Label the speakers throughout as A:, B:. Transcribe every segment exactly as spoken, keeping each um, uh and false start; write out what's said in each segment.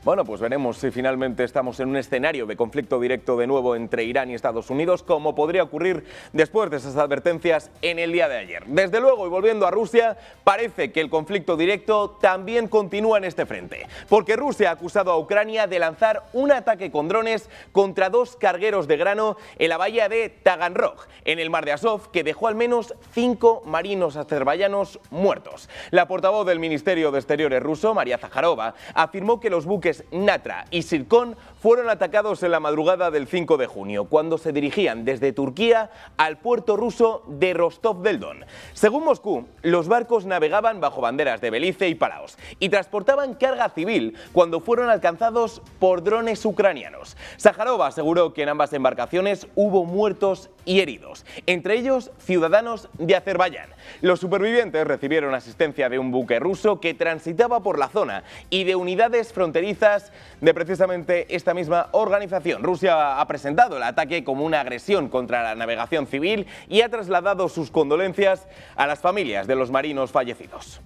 A: Bueno, pues veremos si finalmente estamos en un escenario de conflicto directo de nuevo entre Irán y Estados Unidos, como podría ocurrir después de esas advertencias en el día de ayer. Desde luego, y volviendo a Rusia, parece que el conflicto directo también continúa en este frente, porque Rusia ha acusado a Ucrania de lanzar un ataque con drones contra dos cargueros de grano en la bahía de Taganrog, en el mar de Azov, que dejó al menos cinco marinos azerbaiyanos muertos. La portavoz del Ministerio de Exteriores ruso, María Zaharova, afirmó que los buques Natra y Sirkon fueron atacados en la madrugada del cinco de junio, cuando se dirigían desde Turquía al puerto ruso de Rostov del Don. Según Moscú, los barcos navegaban bajo banderas de Belice y Palaos y transportaban carga civil cuando fueron alcanzados por drones ucranianos. Zaharova aseguró que en ambas embarcaciones hubo muertos y heridos, entre ellos ciudadanos de Azerbaiyán. Los supervivientes recibieron asistencia de un buque ruso que transitaba por la zona y de unidades fronterizas de precisamente esta misma organización. Rusia ha presentado el ataque como una agresión contra la navegación civil y ha trasladado sus condolencias a las familias de los marinos fallecidos.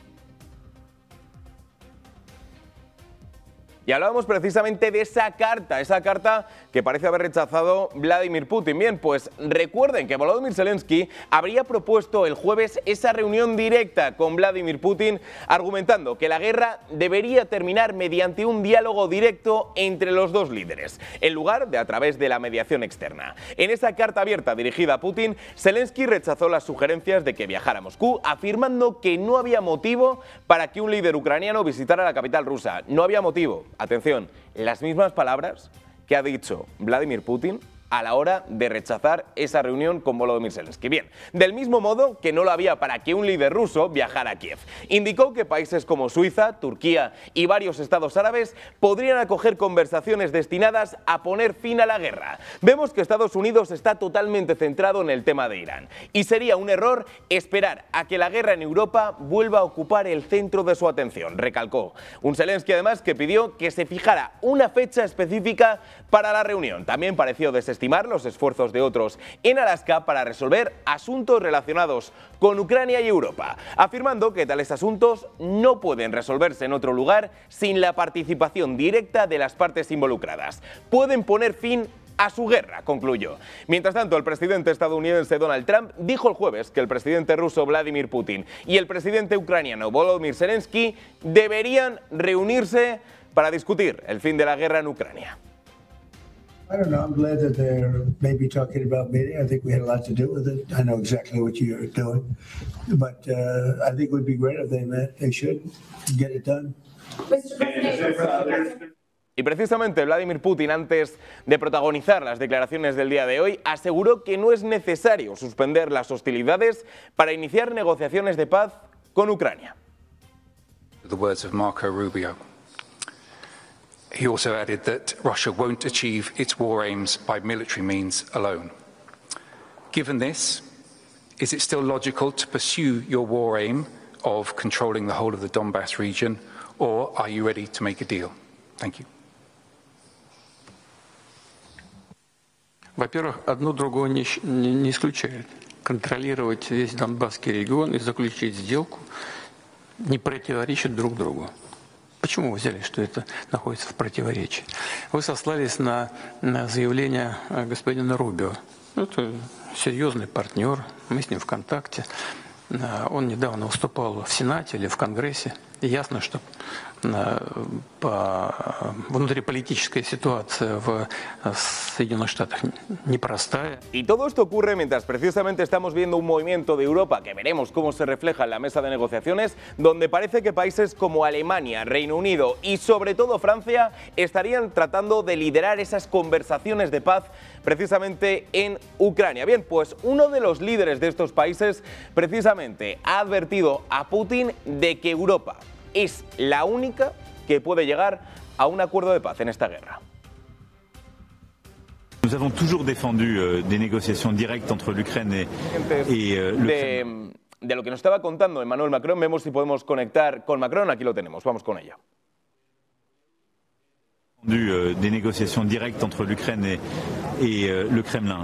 A: Y hablábamos precisamente de esa carta, esa carta que parece haber rechazado Vladimir Putin. Bien, pues recuerden que Volodymyr Zelensky habría propuesto el jueves esa reunión directa con Vladimir Putin, argumentando que la guerra debería terminar mediante un diálogo directo entre los dos líderes, en lugar de a través de la mediación externa. En esa carta abierta dirigida a Putin, Zelensky rechazó las sugerencias de que viajara a Moscú, afirmando que no había motivo para que un líder ucraniano visitara la capital rusa. No había motivo. Atención, las mismas palabras que ha dicho Vladimir Putin a la hora de rechazar esa reunión con Volodymyr Zelensky. Bien, del mismo modo que no lo había para que un líder ruso viajara a Kiev. Indicó que países como Suiza, Turquía y varios estados árabes podrían acoger conversaciones destinadas a poner fin a la guerra. Vemos que Estados Unidos está totalmente centrado en el tema de Irán y sería un error esperar a que la guerra en Europa vuelva a ocupar el centro de su atención, recalcó. Un Zelensky además que pidió que se fijara una fecha específica para la reunión. También pareció desestimar estimar los esfuerzos de otros en Alaska para resolver asuntos relacionados con Ucrania y Europa, afirmando que tales asuntos no pueden resolverse en otro lugar sin la participación directa de las partes involucradas. Pueden poner fin a su guerra, concluyó. Mientras tanto, el presidente estadounidense Donald Trump dijo el jueves que el presidente ruso Vladimir Putin y el presidente ucraniano Volodymyr Zelensky deberían reunirse para discutir el fin de la guerra en Ucrania.
B: I don't know. I'm glad that they're maybe talking about meeting. I think we had a lot to do with it. I know exactly what you're doing, but uh, I think it would be great if they met. They should get it done.
A: Y precisamente Vladimir Putin, antes de protagonizar las declaraciones del día de hoy, aseguró que no es necesario suspender las hostilidades para iniciar negociaciones de paz con Ucrania.
C: The words of Marco Rubio. He also added that Russia won't achieve its war aims by military means alone. Given this, is it still logical to pursue your war aim of controlling the whole of the Donbass region, or are you ready to make a deal? Thank you.
D: Во-первых, одно другое не, не, не исключает. Контролировать весь Донбасский регион и заключить сделку не противоречит друг другу. Почему вы взяли, что это находится в противоречии? Вы сослались на, на заявление господина Рубио. Это серьезный партнер, мы с ним в контакте. Он недавно выступал в Сенате или в Конгрессе. И ясно, что по внутриполитическая ситуация в Соединенных Штатах непростая.
A: Y todo esto ocurre mientras precisamente estamos viendo un movimiento de Europa que veremos cómo se refleja en la mesa de negociaciones, donde parece que países como Alemania, Reino Unido y sobre todo Francia estarían tratando de liderar esas conversaciones de paz precisamente en Ucrania. Bien, pues uno de los líderes de estos países precisamente ha advertido a Putin de que Europa es la única que puede llegar a un acuerdo de paz en esta guerra.
E: Nous avons toujours défendu euh, des négociations directes entre l'Ukraine et, et euh, le
A: de, de lo que nos estaba contando Emmanuel Macron, vemos si podemos conectar con Macron. Aquí lo tenemos, vamos con ella.
E: Des négociations directes entre l'Ukraine et, et euh, le Kremlin.